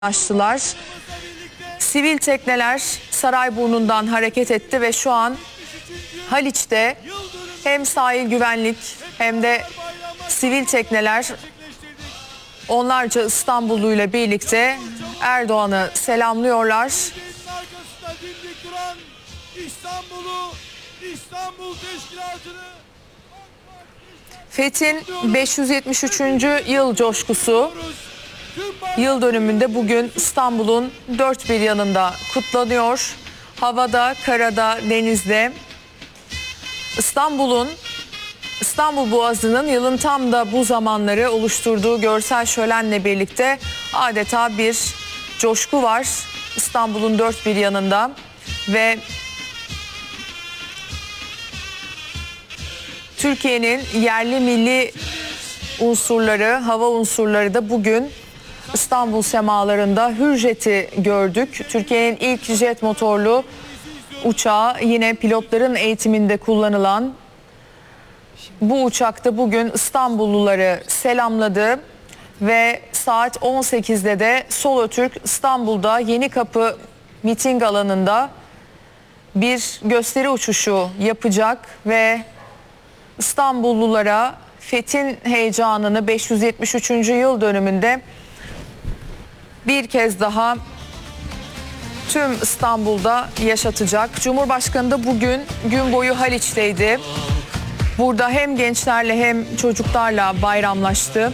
açtılar. Sivil tekneler Sarayburnu'ndan hareket etti ve şu an Haliç'te hem sahil güvenlik hem de sivil tekneler onlarca İstanbullu ile birlikte Erdoğan'ı selamlıyorlar. Fethin 573. yıl coşkusu yıl dönümünde bugün İstanbul'un dört bir yanında kutlanıyor. Havada, karada, denizde İstanbul Boğazı'nın yılın tam da bu zamanları oluşturduğu görsel şölenle birlikte adeta bir coşku var İstanbul'un dört bir yanında ve Türkiye'nin yerli milli unsurları, hava unsurları da bugün İstanbul semalarında Hürjet'i gördük. Türkiye'nin ilk jet motorlu uçağı, yine pilotların eğitiminde kullanılan bu uçakta bugün İstanbulluları selamladı ve saat 18'de de Solo Türk İstanbul'da Yenikapı miting alanında bir gösteri uçuşu yapacak ve İstanbullulara Fethin heyecanını 573. yıl dönümünde bir kez daha tüm İstanbul'da yaşatacak. Cumhurbaşkanı da bugün gün boyu Haliç'teydi. Burada hem gençlerle hem çocuklarla bayramlaştı.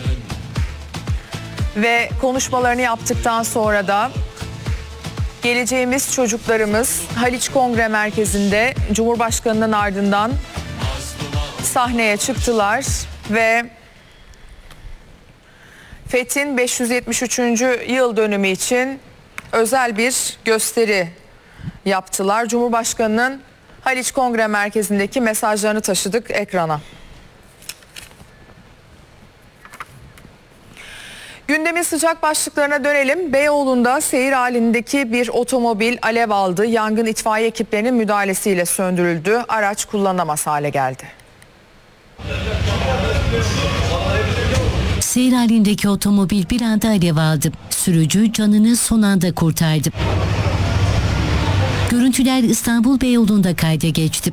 Ve konuşmalarını yaptıktan sonra da geleceğimiz çocuklarımız Haliç Kongre Merkezi'nde Cumhurbaşkanı'nın ardından sahneye çıktılar ve Fethin 573. yıl dönümü için özel bir gösteri yaptılar. Cumhurbaşkanı'nın Haliç Kongre Merkezi'ndeki mesajlarını taşıdık ekrana. Gündemin sıcak başlıklarına dönelim. Beyoğlu'nda seyir halindeki bir otomobil alev aldı. Yangın itfaiye ekiplerinin müdahalesiyle söndürüldü. Araç kullanılamaz hale geldi. Seyir halindeki otomobil bir anda alev aldı. Sürücü canını son anda kurtardı. Görüntüler İstanbul Beyoğlu'nda kayda geçti.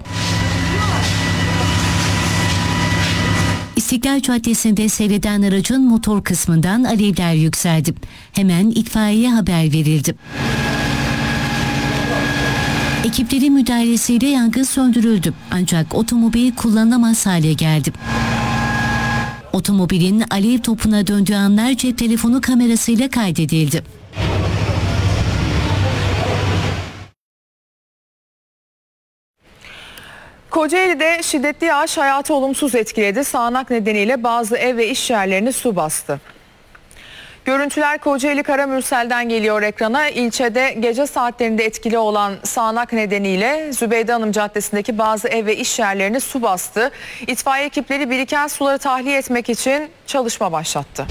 İstiklal Caddesi'nde seyreden aracın motor kısmından alevler yükseldi. Hemen itfaiyeye haber verildi. Ekiplerin müdahalesiyle yangın söndürüldü. Ancak otomobil kullanılamaz hale geldi. Otomobilin alev topuna döndüğü anlar cep telefonu kamerasıyla kaydedildi. Kocaeli'de şiddetli yağış hayatı olumsuz etkiledi. Sağanak nedeniyle bazı ev ve iş yerlerini su bastı. Görüntüler Kocaeli Karamürsel'den geliyor ekrana. İlçede gece saatlerinde etkili olan sağanak nedeniyle Zübeyde Hanım Caddesi'ndeki bazı ev ve iş yerlerini su bastı. İtfaiye ekipleri biriken suları tahliye etmek için çalışma başlattı.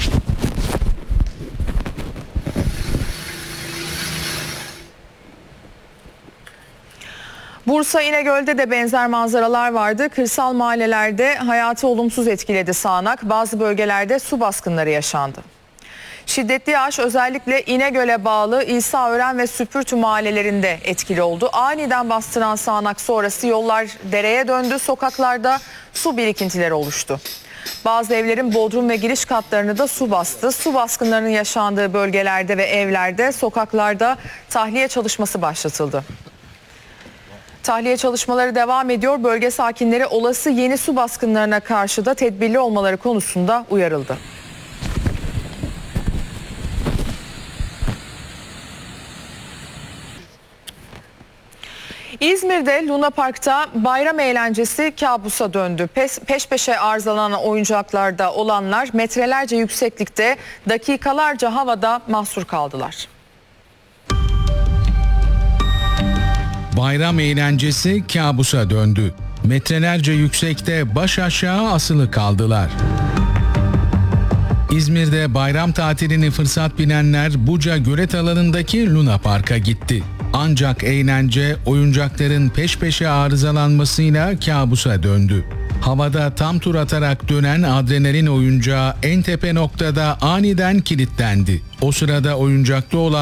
Bursa İnegöl'de de benzer manzaralar vardı. Kırsal mahallelerde hayatı olumsuz etkiledi sağanak. Bazı bölgelerde su baskınları yaşandı. Şiddetli yağış özellikle İnegöl'e bağlı İsaören ve Süpürtü mahallelerinde etkili oldu. Aniden bastıran sağanak sonrası yollar dereye döndü. Sokaklarda su birikintileri oluştu. Bazı evlerin bodrum ve giriş katlarını da su bastı. Su baskınlarının yaşandığı bölgelerde ve evlerde, sokaklarda tahliye çalışması başlatıldı. Tahliye çalışmaları devam ediyor. Bölge sakinleri olası yeni su baskınlarına karşı da tedbirli olmaları konusunda uyarıldı. İzmir'de Luna Park'ta bayram eğlencesi kabusa döndü. Peş peşe arızalanan oyuncaklarda olanlar metrelerce yükseklikte dakikalarca havada mahsur kaldılar. Bayram eğlencesi kabusa döndü. Metrelerce yüksekte baş aşağı asılı kaldılar. İzmir'de bayram tatilini fırsat bilenler Buca Gölet alanındaki Luna Park'a gitti. Ancak eğlence oyuncakların peş peşe arızalanmasıyla kabusa döndü. Havada tam tur atarak dönen adrenalin oyuncağı en tepe noktada aniden kilitlendi. O sırada oyuncakta olan